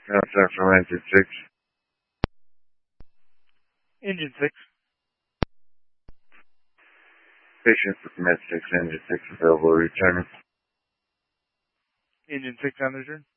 Contact from Engine 6. Engine 6. Patient with Med 6, Engine 6 available to return. Engine 6 on return.